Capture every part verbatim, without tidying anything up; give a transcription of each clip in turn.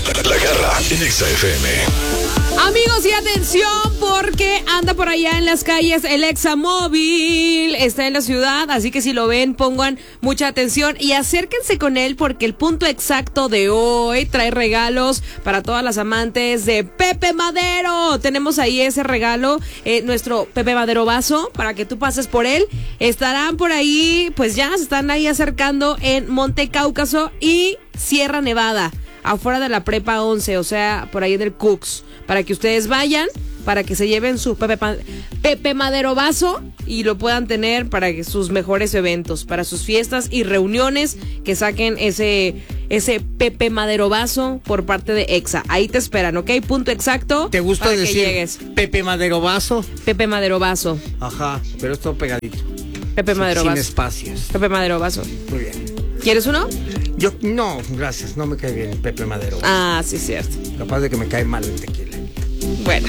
La Garra en Exa F M. Amigos, y atención, porque anda por allá en las calles el Examóvil, está en la ciudad, así que si lo ven, pongan mucha atención y acérquense con él, porque el punto exacto de hoy trae regalos para todas las amantes de Pepe Madero. Tenemos ahí ese regalo, eh, nuestro Pepe Madero vaso, para que tú pases por él. Estarán por ahí, pues ya se están ahí acercando en Monte Cáucaso y Sierra Nevada, afuera de la Prepa once, o sea, por ahí del Cooks, para que ustedes vayan, para que se lleven su Pepe, Pepe Madero vaso y lo puedan tener para que sus mejores eventos, para sus fiestas y reuniones, que saquen ese, ese Pepe Madero vaso por parte de Exa. Ahí te esperan, ¿ok? Punto exacto. ¿Te gusta para decir que llegues. Pepe Madero vaso? Pepe Madero vaso. Ajá, pero es todo pegadito. Pepe Sin- Madero sin vaso. espacios. Pepe Madero vaso. Muy bien. ¿Quieres uno? Yo, no, gracias, no me cae bien el Pepe Madero. Ah, sí, cierto. Capaz de que me cae mal el tequila. Bueno.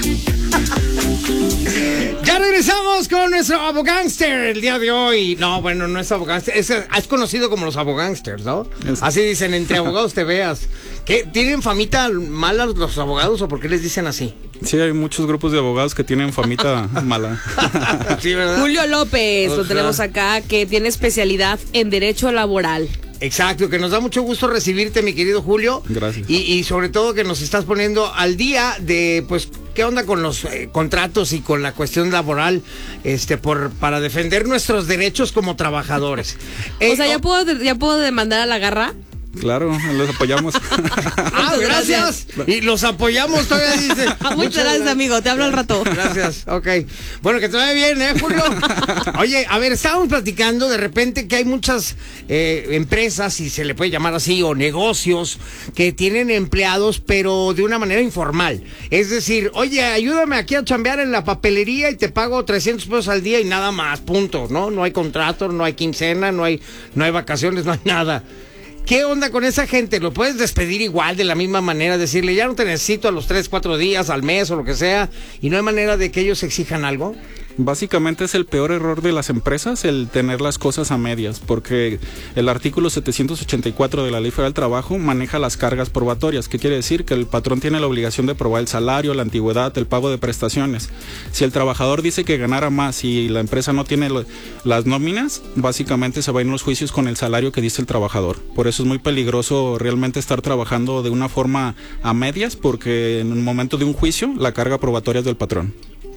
Ya regresamos con nuestro abogánster el día de hoy. No, bueno, no es abogánster, es, es conocido como los abogánsters, ¿no? Es- Así dicen, entre abogados te veas. ¿Qué, ¿Tienen famita mala los abogados o por qué les dicen así? Sí, hay muchos grupos de abogados que tienen famita mala. Sí, ¿verdad? Julio López, lo Ajá. tenemos acá, que tiene especialidad en Derecho Laboral. Exacto, que nos da mucho gusto recibirte, mi querido Julio. Gracias. Y, y sobre todo que nos estás poniendo al día de, pues, qué onda con los eh, contratos y con la cuestión laboral, este, por para defender nuestros derechos como trabajadores. Eh, O sea, ¿ya oh, puedo, ya puedo demandar a la Garra? Claro, los apoyamos. Ah, Muchas gracias. Y los apoyamos, todavía dice. Muchas gracias, amigo. Te hablo al rato. Gracias, ok. Bueno, que te vaya bien, ¿eh, Julio? Oye, a ver, estábamos platicando de repente que hay muchas eh, empresas, si se le puede llamar así, o negocios, que tienen empleados, pero de una manera informal. Es decir, oye, ayúdame aquí a chambear en la papelería y te pago trescientos pesos al día y nada más, punto, ¿no? No hay contrato, no hay quincena, no hay, no hay vacaciones, no hay nada. ¿Qué onda con esa gente? ¿Lo puedes despedir igual, de la misma manera? Decirle, ya no te necesito a los tres, cuatro días, al mes o lo que sea, y no hay manera de que ellos exijan algo. Básicamente es el peor error de las empresas el tener las cosas a medias, porque el artículo setecientos ochenta y cuatro de la Ley Federal del Trabajo maneja las cargas probatorias, que quiere decir que el patrón tiene la obligación de probar el salario, la antigüedad, el pago de prestaciones. Si el trabajador dice que ganara más y la empresa no tiene lo, las nóminas, básicamente se va a ir en los juicios con el salario que dice el trabajador. Por eso es muy peligroso realmente estar trabajando de una forma a medias, porque en el momento de un juicio la carga probatoria es del patrón.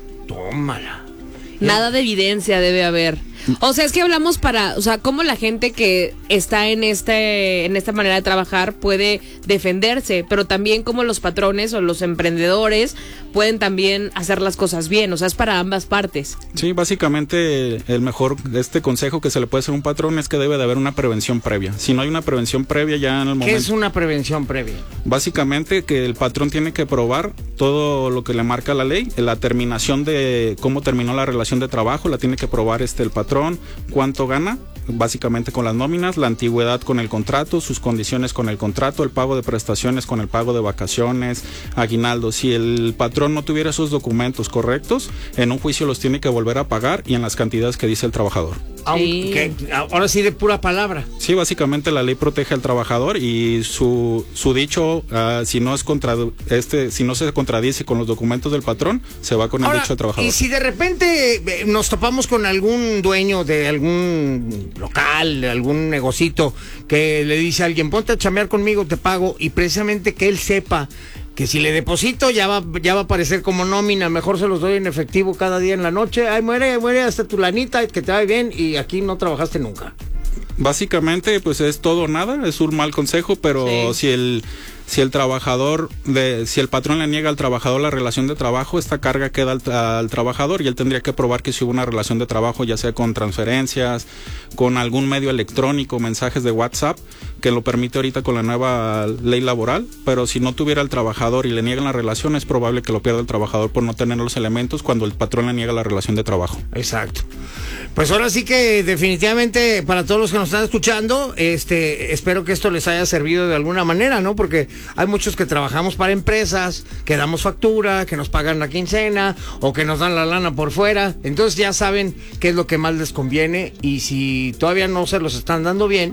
Tómala. Nada de evidencia debe haber. O sea, es que hablamos para, o sea, cómo la gente que está en este, en esta manera de trabajar puede defenderse, pero también cómo los patrones o los emprendedores pueden también hacer las cosas bien. O sea, es para ambas partes. Sí, básicamente el mejor este consejo que se le puede hacer a un patrón es que debe de haber una prevención previa. Si no hay una prevención previa ya en el momento... ¿Qué es una prevención previa? Básicamente que el patrón tiene que probar todo lo que le marca la ley, la terminación de cómo terminó la relación de trabajo, la tiene que probar este el patrón, cuánto gana, básicamente con las nóminas, la antigüedad con el contrato, sus condiciones con el contrato, el pago de prestaciones con el pago de vacaciones, aguinaldo. Si el patrón no tuviera esos documentos correctos, en un juicio los tiene que volver a pagar y en las cantidades que dice el trabajador. Aunque, ahora sí de pura palabra. Sí, básicamente la ley protege al trabajador y su, su dicho, uh, si no es contra, este, si no se contradice con los documentos del patrón, se va con el Ahora, dicho del trabajador. y si de repente eh, nos topamos con algún dueño de algún local, de algún negocito, que le dice a alguien, ponte a chambear conmigo, te pago, y precisamente que él sepa que si le deposito ya va, ya va a aparecer como nómina, mejor se los doy en efectivo cada día en la noche, ay, muere, muere hasta tu lanita, que te va bien, y aquí no trabajaste nunca. Básicamente, pues es todo o nada, es un mal consejo, pero Sí. si el si el trabajador, de, si el patrón le niega al trabajador la relación de trabajo, esta carga queda al, al trabajador y él tendría que probar que si hubo una relación de trabajo, ya sea con transferencias, con algún medio electrónico, mensajes de WhatsApp, que lo permite ahorita con la nueva ley laboral, pero si no tuviera el trabajador y le niegan la relación, es probable que lo pierda el trabajador por no tener los elementos cuando el patrón le niega la relación de trabajo. Exacto. Pues ahora sí que definitivamente para todos los que nos están escuchando, este, espero que esto les haya servido de alguna manera, ¿no? Porque hay muchos que trabajamos para empresas, que damos factura, que nos pagan la quincena o que nos dan la lana por fuera. Entonces ya saben qué es lo que más les conviene y si todavía no se los están dando bien,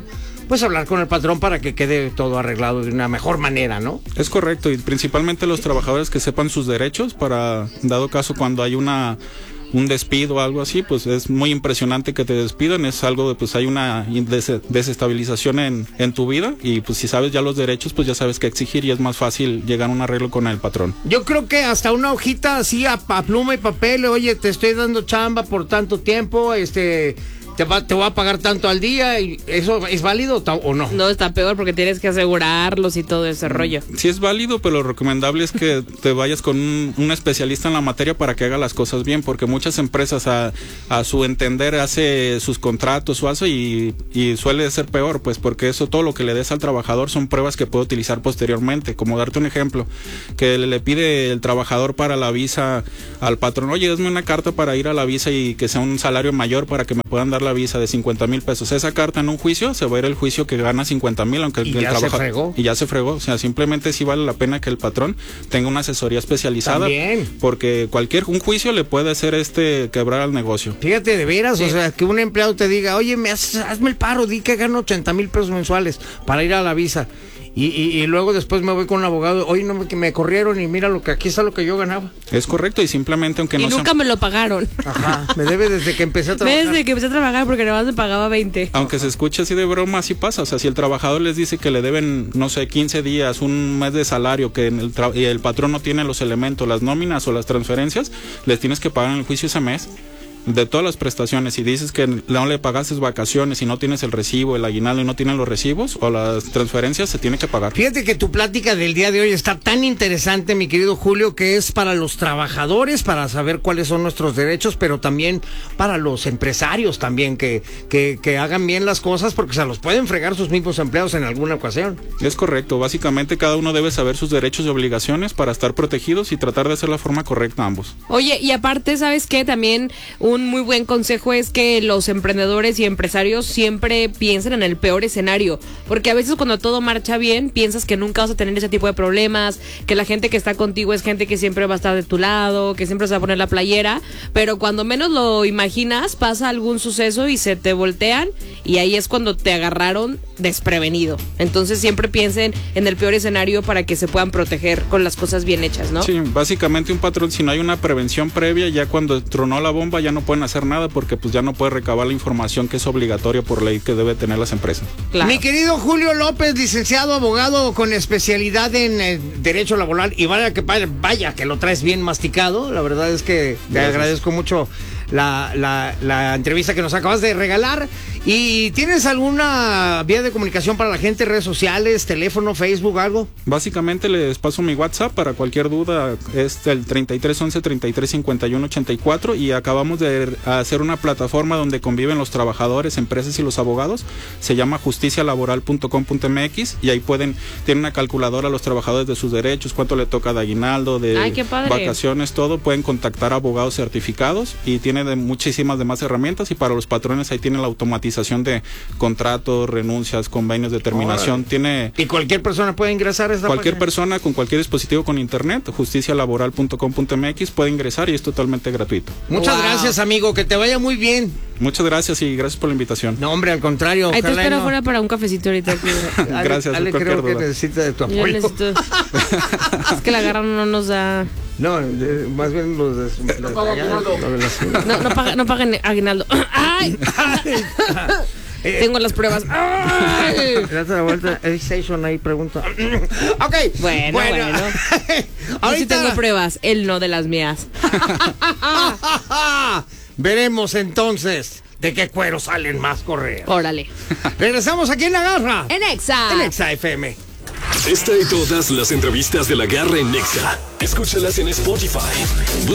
pues hablar con el patrón para que quede todo arreglado de una mejor manera, ¿no? Es correcto, y principalmente los trabajadores que sepan sus derechos para, dado caso, cuando hay una un despido o algo así, pues es muy impresionante que te despidan, es algo de, pues hay una des- desestabilización en, en tu vida, y pues si sabes ya los derechos, pues ya sabes qué exigir y es más fácil llegar a un arreglo con el patrón. Yo creo que hasta una hojita así a, a pluma y papel, oye, te estoy dando chamba por tanto tiempo, este... Te, va, te voy a pagar tanto al día, y ¿eso es válido o no? No, está peor porque tienes que asegurarlos y todo ese rollo. Sí es válido, pero lo recomendable es que te vayas con un, un especialista en la materia para que haga las cosas bien, porque muchas empresas a, a su entender hace sus contratos o algo y, y suele ser peor, pues porque eso, todo lo que le des al trabajador son pruebas que puede utilizar posteriormente. Como darte un ejemplo, que le, le pide el trabajador para la visa al patrón, oye, dame una carta para ir a la visa y que sea un salario mayor para que me puedan dar la visa de cincuenta mil pesos. Esa carta en un juicio se va a ir el juicio que gana cincuenta mil, aunque y el ya trabajo se fregó. y ya se fregó. O sea, simplemente sí vale la pena que el patrón tenga una asesoría especializada. También. Porque cualquier un juicio le puede hacer este quebrar al negocio. Fíjate, de veras, Sí. o sea, que un empleado te diga, oye, me haces, hazme el paro, di que gano ochenta mil pesos mensuales para ir a la visa. Y, y, y luego después me voy con un abogado, oye, no me, que me corrieron y mira lo que aquí está lo que yo ganaba. Es correcto, y simplemente aunque Y no nunca sea, me lo pagaron. Ajá, me debe desde que empecé a trabajar. Desde que empecé a trabajar porque nada más me pagaba veinte. aunque se escuche así de broma, así pasa. O sea, si el trabajador les dice que le deben, no sé, quince días, un mes de salario, que en el tra- y el patrón no tiene los elementos, las nóminas o las transferencias, les tienes que pagar en el juicio ese mes de todas las prestaciones. Y dices que no le pagaste vacaciones y no tienes el recibo, el aguinaldo y no tienes los recibos o las transferencias, se tiene que pagar. Fíjate que tu plática del día de hoy está tan interesante, mi querido Julio, que es para los trabajadores, para saber cuáles son nuestros derechos, pero también para los empresarios también, que, que, que hagan bien las cosas, porque se los pueden fregar sus mismos empleados en alguna ocasión. Es correcto, básicamente cada uno debe saber sus derechos y obligaciones para estar protegidos y tratar de hacer la forma correcta a ambos. Oye, y aparte, ¿sabes qué? También un muy buen consejo es que los emprendedores y empresarios siempre piensen en el peor escenario, porque a veces cuando todo marcha bien, piensas que nunca vas a tener ese tipo de problemas, que la gente que está contigo es gente que siempre va a estar de tu lado, que siempre se va a poner la playera, pero cuando menos lo imaginas, pasa algún suceso y se te voltean, y ahí es cuando te agarraron desprevenido. Entonces siempre piensen en el peor escenario para que se puedan proteger con las cosas bien hechas, ¿no? Sí, básicamente un patrón, si no hay una prevención previa, ya cuando tronó la bomba ya no pueden hacer nada porque pues ya no puede recabar la información que es obligatoria por ley que debe tener las empresas. Claro. Mi querido Julio López, licenciado, abogado con especialidad en eh, Derecho Laboral, y vaya que, vaya que lo traes bien masticado, la verdad es que te Gracias. agradezco mucho la, la, la entrevista que nos acabas de regalar. ¿Y tienes alguna vía de comunicación para la gente, redes sociales, teléfono, Facebook, algo? Básicamente les paso mi WhatsApp para cualquier duda, es el treinta y tres once treinta y tres cincuenta y uno ochenta y cuatro, y acabamos de hacer una plataforma donde conviven los trabajadores, empresas y los abogados. Se llama justicia laboral punto com punto m x y ahí pueden, tienen una calculadora a los trabajadores de sus derechos, cuánto le toca de aguinaldo, de Ay, qué padre. vacaciones, todo. Pueden contactar a abogados certificados y tiene de muchísimas demás herramientas, y para los patrones ahí tienen la automatización de contratos, renuncias, convenios de terminación. Órale. Tiene ¿Y cualquier persona puede ingresar a esta cualquier página? persona con cualquier dispositivo con internet, justicia laboral punto com punto m x, puede ingresar y es totalmente gratuito. Muchas Wow. gracias, amigo, que te vaya muy bien. Muchas gracias y gracias por la invitación. No, hombre, al contrario. Ahí te ojalá espero no. afuera para un cafecito ahorita. Aquí. Ale- Gracias, Ale, cualquier creo que duda. necesita de tu Yo apoyo. necesito... es que la garra no nos da... No, de- más bien los de, los de allá, lo de las- No, no, paga, no pagan aguinaldo. ¡Ay! Eh, Tengo las pruebas. ¡Ay! Date la vuelta, Ed Station ahí pregunta. Ok. Bueno, bueno. Yo sí Ahorita tengo pruebas, él no de las mías. veremos entonces de qué cuero salen más correos. Órale. Regresamos aquí en La Garra. En Exa. En Exa F M. Esta y todas las entrevistas de La Garra en Nexa. Escúchalas en Spotify. Busca